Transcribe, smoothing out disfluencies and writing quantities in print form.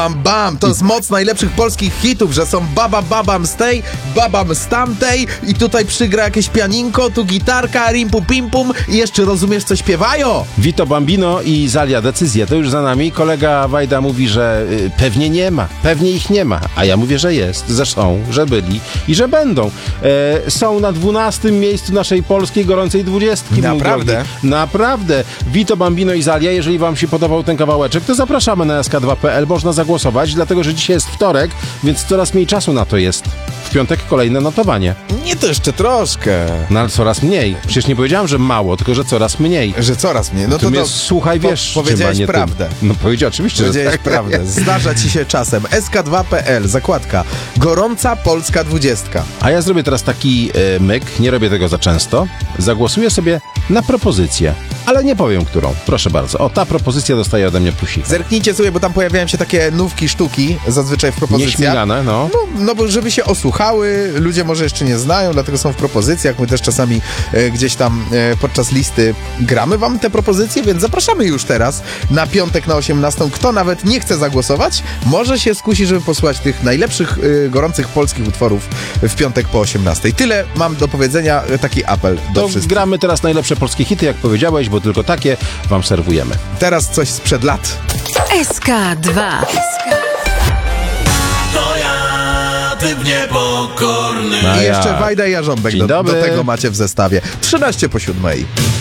Bam Bam, to jest moc najlepszych polskich hitów, że są baba babam z tej, babam z tamtej i tutaj przygra jakieś pianinko, tu gitarka, rimpu pimpum i jeszcze rozumiesz, co śpiewają. Vito Bambino i Zalia, decyzja, to już za nami. Kolega Wajda mówi, że pewnie nie ma, pewnie ich nie ma, a ja mówię, że jest, że są, że byli i że będą. Są na 12. miejscu naszej polskiej gorącej 20. Naprawdę? Naprawdę. Vito Bambino i Zalia, jeżeli wam się podobał ten kawałeczek, to zapraszamy na sk2.pl, można zagłosować, dlatego, że dzisiaj jest wtorek, więc coraz mniej czasu na to jest. W piątek kolejne notowanie. Nie, to jeszcze troszkę. No ale coraz mniej. Przecież nie powiedziałem, że mało, tylko że coraz mniej. Że coraz mniej. No to mnie słuchaj, wiesz, powiedziałeś czym, prawdę. No powiedział oczywiście, powiedziałeś że tak. prawdę. Zdarza ci się czasem. sk2.pl, zakładka Gorąca Polska 20. A ja zrobię teraz taki myk, nie robię tego za często. Zagłosuję sobie na propozycję, ale nie powiem którą. Proszę bardzo. O, ta propozycja dostaje ode mnie plusik. Zerknijcie sobie, bo tam pojawiają się takie nówki, sztuki, zazwyczaj w propozycjach. Nieśmigane, no. No bo żeby się osłuchały, ludzie może jeszcze nie znają, dlatego są w propozycjach. My też czasami gdzieś tam podczas listy gramy wam te propozycje, więc zapraszamy już teraz na piątek na 18. Kto nawet nie chce zagłosować, może się skusi, żeby posłuchać tych najlepszych, gorących polskich utworów w piątek po 18. Tyle mam do powiedzenia, taki apel do wszystkich. Gramy teraz najlepsze polskie hity, jak powiedziałeś, bo tylko takie wam serwujemy. Teraz coś sprzed lat. SK2. To ja, typ niepokorny. I jeszcze Wajda i Jarząbek Dzień dobry. do tego macie w zestawie. 13 po 7.